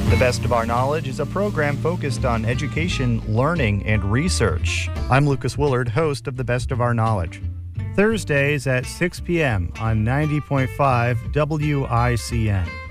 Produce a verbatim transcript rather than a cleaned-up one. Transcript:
The Best of Our Knowledge is a program focused on education, learning, and research. I'm Lucas Willard, host of The Best of Our Knowledge. Thursdays at six p.m. on ninety point five W I C N.